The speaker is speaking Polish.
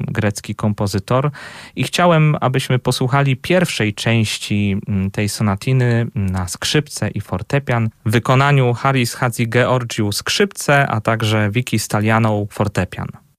grecki kompozytor. I chciałem, abyśmy posłuchali pierwszej części tej sonatiny na skrzypce i fortepian w wykonaniu Haris Hadzi-Georgiou skrzypce, a także Viki Stalianou fortepian.